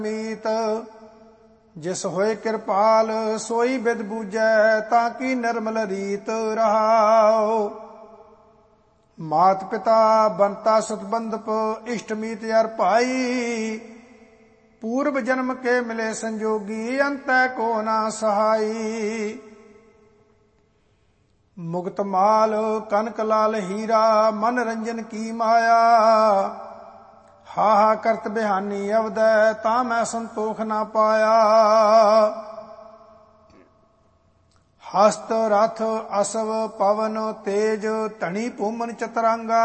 ਮੀਤ। ਜਿਸ ਹੋਏ ਕਿਰਪਾਲ ਸੋਈ ਬਿਦ ਬੂਝੈ, ਤਾਂ ਕੀ ਨਿਰਮਲ ਰੀਤ ਰਹਾਉ। ਮਾਤ ਪਿਤਾ ਬੰਤਾ ਸਤਬੰਧਪ, ਇਸ਼ਟ ਮੀਤ ਅਰ ਭਾਈ। ਪੂਰਬ ਜਨਮ ਕੇ ਮਿਲੇ ਸੰਜੋਗੀ, ਅੰਤੈ ਕੋ ਨਾ ਸਹਾਈ। ਮੁਕਤ ਮਾਲ ਕਨਕ ਲਾਲ ਹੀਰਾ, ਮਨ ਰੰਜਨ ਕੀ ਮਾਇਆ। ਹਾ ਕਰਤ ਬਿਹਾਨੀ ਅਵਦੈ, ਤਾਂ ਮੈਂ ਸੰਤੋਖ ਨਾ ਪਾਇਆ। ਹਸਤ ਰਥ ਅਸਵ ਪਵਨ ਤੇਜ, ਧਣੀ ਭੂਮਨ ਚਤਰੰਗਾ।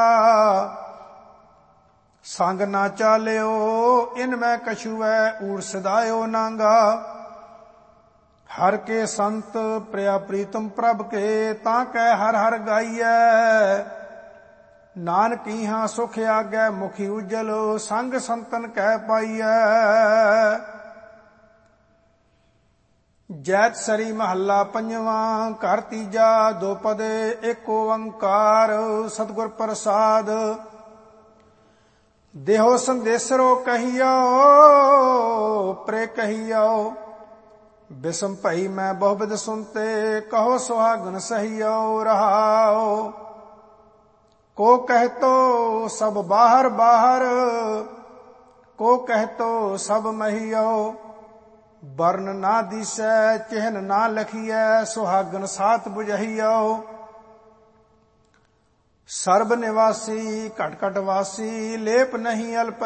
ਸੰਗ ਨਾ ਚਾਲਿਓ ਇਨ ਮੈਂ ਕਛੂਐ, ਊੜ ਸਦਾਇਓ ਨਾਂਗਾ। ਹਰ ਕੇ ਸੰਤ ਪ੍ਰਿਆ ਪ੍ਰੀਤਮ ਪ੍ਰਭ ਕੇ, ਤਾਂ ਕੈ ਹਰ ਹਰ ਗਾਈਐ। ਨਾਨਕ ਇਹਾਂ ਸੁਖ ਆਗੈ ਮੁਖੀ ਉਜਲ, ਸੰਗ ਸੰਤਨ ਕਹਿ ਪਾਈਐ। ਜੈਤ ਸਰੀ ਮਹੱਲਾ ਪੰਜਵਾਂ, ਘਰ ਤੀਜਾ, ਦੋਪਦੇ ਏਕ ਓੰਕਾਰ। ਸਤਿਗੁਰ ਪ੍ਰਸਾਦ। ਦੇਹੋ ਸੰਦੇਸਰੋ ਕਹੀਓ, ਪ੍ਰੇ ਕਹੀਓ। ਬਿਸਮ ਭਈ ਮੈਂ ਬਹੁਬਿਦ ਸੁਨਤੇ, ਕਹੋ ਸੁਹਾਗਨ ਸਹੀਓ ਰਹਾਓ। ਕੋ ਕਹਿਤੋ ਸਭ ਬਾਹਰ ਬਾਹਰ, ਕੋ ਕਹਿਤੋ ਸਭ ਮਹੀਓ। ਬਰਨ ਨਾ ਦੀਸੈ ਚਿਹਨ ਨਾ ਲਖੀਐ, ਸੁਹਾਗਨ ਸਾਥ ਬੁਝਹੀਓ। ਸਰਬ ਨਿਵਾਸੀ ਘਟ ਘਟ ਵਾਸੀ, ਲੇਪ ਨਹੀਂ ਅਲਪ